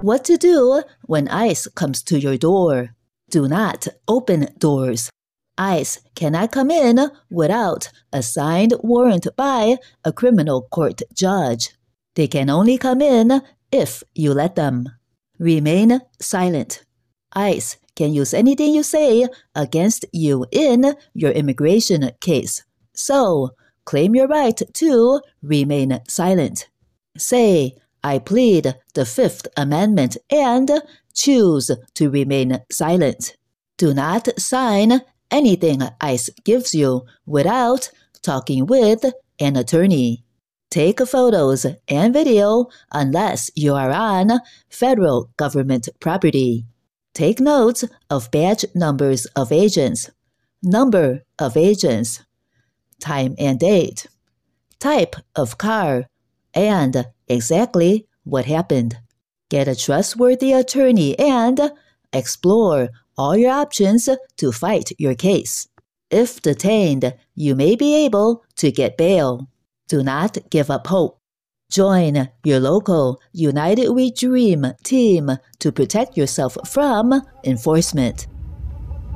What to do when ICE comes to your door. Do not open doors. ICE cannot come in without a signed warrant by a criminal court judge. They can only come in if you let them. Remain silent. ICE can use anything you say against you in your immigration case. So, claim your right to remain silent. Say, I plead the Fifth Amendment and choose to remain silent. Do not sign anything ICE gives you without talking with an attorney. Take photos and video unless you are on federal government property. Take notes of badge numbers of agents, number of agents, time and date, type of car, and exactly what happened. Get a trustworthy attorney and explore all your options to fight your case. If detained, you may be able to get bail. Do not give up hope. Join your local United We Dream team to protect yourself from enforcement.